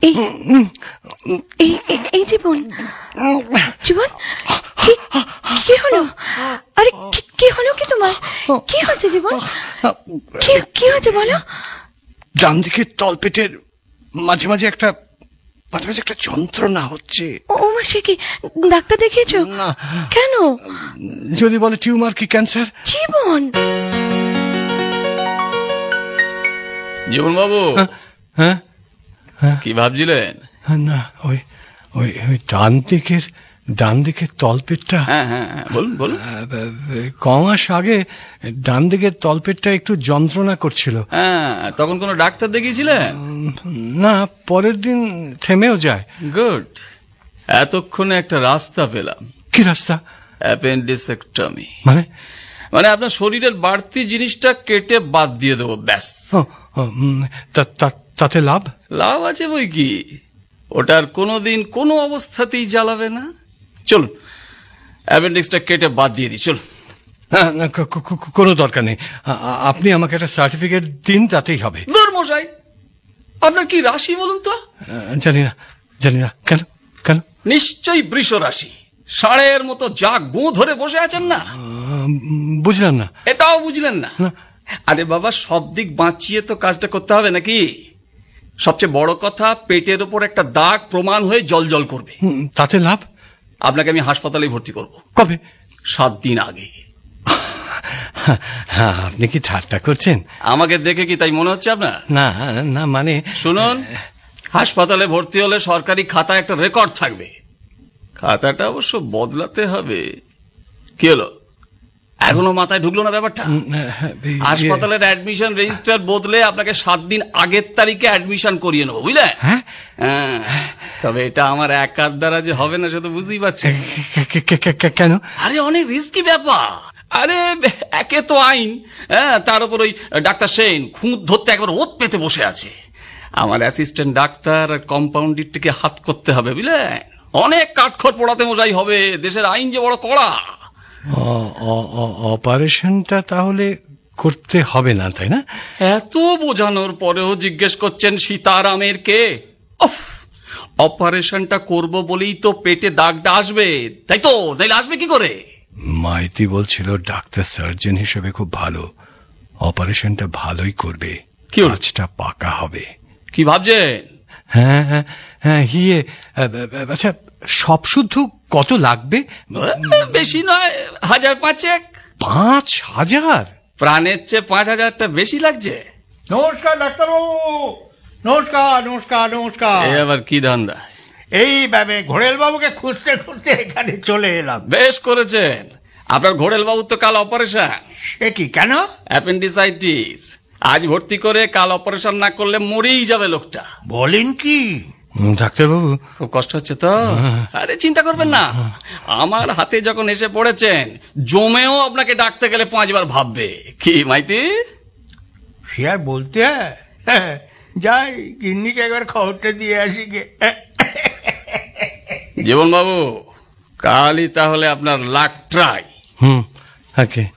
এই জীবন, জীবন কি হলো? আরে কি হলো কি তোমার? কি হচ্ছে জীবন? কি হচ্ছে বলো? ডান দিকের তলপেটের মাঝে মাঝে একটা যন্ত্রণা হচ্ছে। ও মা, সে কি? ডাক্তার দেখিয়েছো? না। কেন? যদি বলে টিউমার কি ক্যান্সার। জীবন বাবু, হ্যাঁ কি ভাবছিলেন? না, ওই ওই ওই ডান দিকের তলপেটটা। হ্যাঁ হ্যাঁ, বলুন বলুন। কমাস আগে ডান দিকের তলপেটটা একটু যন্ত্রণা করছিল। হ্যাঁ, তখন কোনো ডাক্তার দেখিয়েছিলেন? না, পরের দিন থেমেও যায়। গুড। এতক্ষণে একটা রাস্তা পেলাম। কি রাস্তা? অ্যাপেন্ডিসেক্টমি। মানে আপনার শরীরের বাড়তি জিনিসটা কেটে বাদ দিয়ে দেবো, ব্যাস। তাতে লাভ আছে বই কি। ওটার কোনোদিন কোনো অবস্থাতেই জ্বালাবে না। চলুন, অ্যাপেন্ডিক্সটা কেটে বাদ দিয়ে দিই, চলুন। কোনো দরকার নেই, আপনি আমাকে একটা সার্টিফিকেট দিন, তাতেই হবে। দূর মশাই, আপনার কি রাশি বলুন তো? জানি না। কেন? নিশ্চয়ই বৃষ রাশি। ষাঁড়ের মতো যা গো ধরে বসে আছেন না। বুঝলাম না। এটাও বুঝলেন না? আরে বাবা, সব দিক বাঁচিয়ে তো কাজটা করতে হবে নাকি? সবচেয়ে বড় কথা, পেটের ওপর একটা দাগ প্রমাণ হয়ে জল করবে। তাতে লাভ? আপনাকে আমি হাসপাতালে ভর্তি করব। কবে? 7 দিন আগে। আপনি কি ঠাট্টা করছেন? আমাকে দেখে কি তাই মনে হচ্ছে আপনার? না, মানে শুনুন, হাসপাতালে ভর্তি হলে সরকারি খাতায় একটা রেকর্ড থাকবে। খাতাটা অবশ্য বদলাতে হবে। কি হলো, এখনো মাথায় ঢুকলো না ব্যাপারটা? হাসপাতালের অ্যাডমিশন রেজিস্টার বদলে আপনাকে 7 দিন আগের তারিখে অ্যাডমিশন করিয়ে নেবো, বুঝলে? হ্যাঁ, তবে এটা আমার একার দ্বারা যে হবে না, সে তো বুঝতেই পারছেন। কেন? আরে অনেক রিস্কি ব্যাপার। আরে একে তো আইন, তার উপর ওই ডাক্তার সেন খুঁত ধরতে একবার ওত পেতে বসে আছে। আমার অ্যাসিস্ট্যান্ট ডাক্তার আর কম্পাউন্ডারটিকে হাত করতে হবে, বুঝলেন? অনেক কাঠখড় পোড়াতে মশাই হবে। দেশের আইন যে বড় কড়া। অপারেশনটা তাহলে করতে হবে না, তাই না? এত বোঝানোর পরেও জিজ্ঞেস করছেন সীতারামের কে? অপারেশনটা করব বলেই তো পেটে দাগটা আসবে, তাই তো? তাইলে আসবে কি করে? মাইতি বলছিল ডাক্তার সার্জন হিসেবে খুব ভালো, অপারেশনটা ভালোই করবে, কাজটা পাকা হবে। কি ভাবছেন? হ্যাঁ, আচ্ছা, সব শুদ্ধ কত লাগবে? বেশি নয়, 1000-5 5,000? প্রাণের চেয়ে 5,000টা বেশি লাগছে। নমস্কার ডাক্তারবাবু। নমস্কার। এ আবার কি ধান্দা? এই ঘোড়েল বাবুকে খুঁজতে এখানে চলে এলাম। বেশ করেছেন। আপনার ঘোড়েল বাবু তো কাল অপারেশন। সে কি, কেন? অ্যাপেন্ডিসাইটিস। আজ ভর্তি করে কাল অপারেশন না করলে মরেই যাবে লোকটা। বলেন কি? ডাক্তারবাবু, খুব কষ্ট হচ্ছে তো? আরে চিন্তা করবেন না, আমার হাতে যখন এসে পড়েছেন, জমেও আপনাকে ডাকতে গেলে 5 বার ভাববে। কি মাইতি? সে আর বলতে হয়। যাই, গিন্নিকে একবার খবরটা দিয়ে আসি গে। জীবন বাবু, কালই তাহলে আপনার লাক ট্রাই। ওকে।